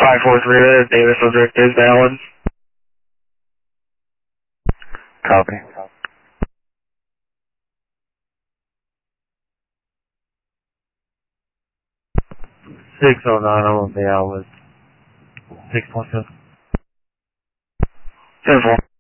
543, Davis District is valid. Copy. 609, I'm gonna be out with 6.2. 10-4.